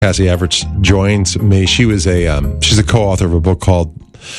Cassie Everts joins me. She's a co-author of a book called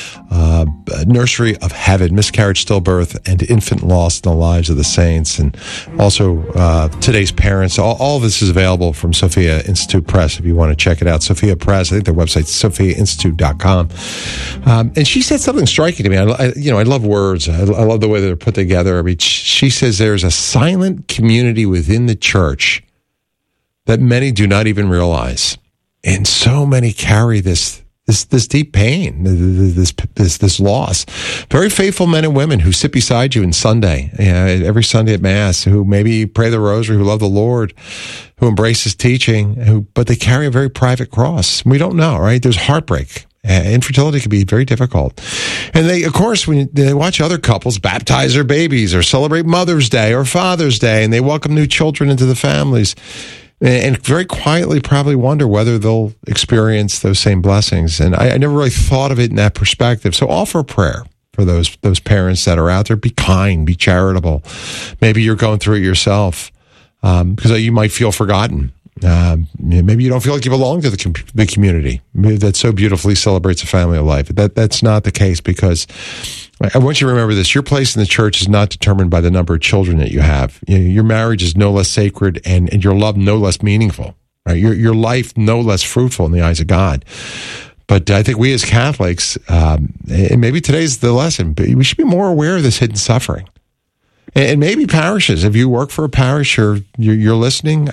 Nursery of Heaven, Miscarriage, Stillbirth, and Infant Loss in the Lives of the Saints, and also Today's Parents. All of this is available from Sophia Institute Press if you want to check it out. Sophia Press, I think their website's sophiainstitute.com. And she said something striking to me. I love words. I love the way they're put together. I mean, she says there's a silent community within the church that many do not even realize. And so many carry this deep pain, this loss. Very faithful men and women who sit beside you on Sunday, every Sunday at Mass, who maybe pray the rosary, who love the Lord, who embrace His teaching, but they carry a very private cross. We don't know, right? There's heartbreak. Infertility can be very difficult. And they, of course, when they watch other couples baptize their babies or celebrate Mother's Day or Father's Day, and they welcome new children into the families, and very quietly probably wonder whether they'll experience those same blessings. And I never really thought of it in that perspective. So offer a prayer for those parents that are out there. Be kind, be charitable. Maybe you're going through it yourself because you might feel forgotten. Maybe you don't feel like you belong to the community that so beautifully celebrates a family of life. That's not the case, because I want you to remember this. Your place in the church is not determined by the number of children that you have. Your marriage is no less sacred, and your love no less meaningful. Right? Your life no less fruitful in the eyes of God. But I think we as Catholics, and maybe today's the lesson, but we should be more aware of this hidden suffering. And maybe parishes, if you work for a parish or you're listening,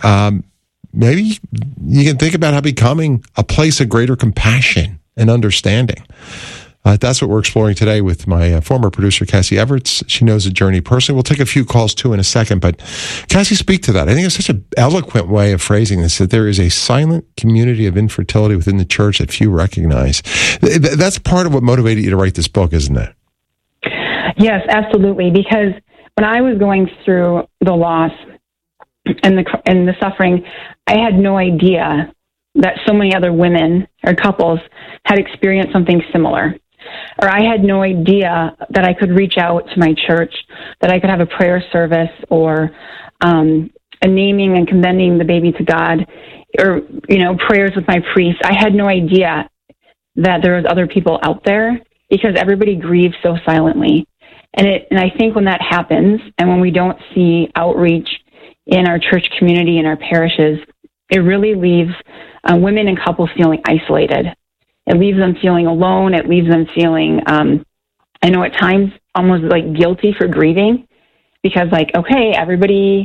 maybe you can think about how becoming a place of greater compassion and understanding. That's what we're exploring today with my former producer, Cassie Everts. She knows the journey personally. We'll take a few calls, too, in a second. But, Cassie, speak to that. I think it's such an eloquent way of phrasing this, that there is a silent community of infertility within the church that few recognize. That's part of what motivated you to write this book, isn't it? Yes, absolutely. Because when I was going through the loss and the suffering, I had no idea that so many other women or couples had experienced something similar. Or I had no idea that I could reach out to my church, that I could have a prayer service or a naming and commending the baby to God, or, prayers with my priest. I had no idea that there was other people out there, because everybody grieves so silently. And I think when that happens, and when we don't see outreach in our church community, in our parishes, it really leaves women and couples feeling isolated. It leaves them feeling alone. It leaves them feeling, I know at times, almost like guilty for grieving, because okay, everybody's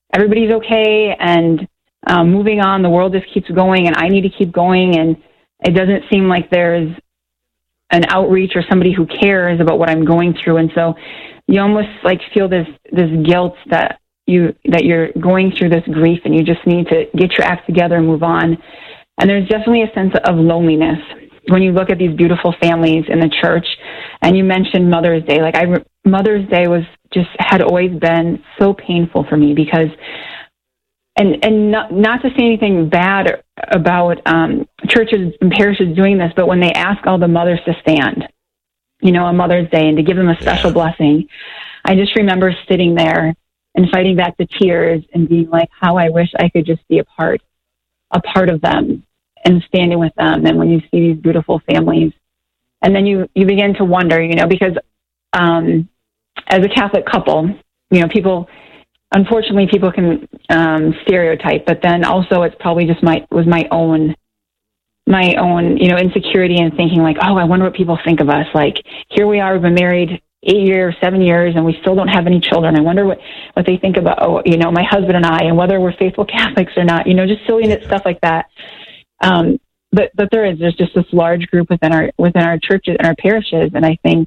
okay, and moving on, the world just keeps going, and I need to keep going, and it doesn't seem like there's an outreach or somebody who cares about what I'm going through. And so you almost feel this guilt that you're going through this grief, and you just need to get your act together and move on. And there's definitely a sense of loneliness when you look at these beautiful families in the church. And you mentioned Mother's Day. Mother's Day had always been so painful for me, because, and not to say anything bad about churches and parishes doing this, but when they ask all the mothers to stand, on Mother's Day, and to give them a special blessing, I just remember sitting there and fighting back the tears and being like, how I wish I could just be a part of them and standing with them. And when you see these beautiful families, and then you begin to wonder, because as a Catholic couple, unfortunately people can stereotype, but then also it's probably just my own insecurity, and thinking oh, I wonder what people think of us. Here we are, we've been married 8 years, 7 years, and we still don't have any children. I wonder what they think about, my husband and I, and whether we're faithful Catholics or not, just silliness, stuff like that. But there's just this large group within our churches and our parishes. And I think,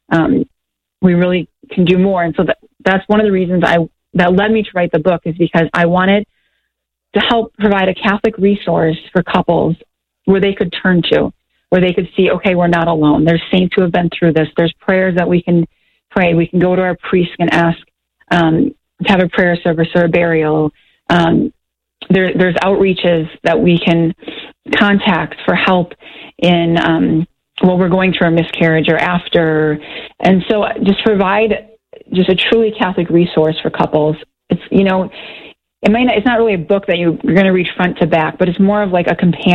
we really can do more. And so that's one of the reasons that led me to write the book, is because I wanted to help provide a Catholic resource for couples where they could turn to, where they could see, okay, we're not alone. There's saints who have been through this. There's prayers that we can pray. We can go to our priest and ask to have a prayer service or a burial. There's outreaches that we can contact for help in while we're going through a miscarriage or after. And so just provide just a truly Catholic resource for couples. It's, it's not really a book that you're going to read front to back, but it's more of like a companion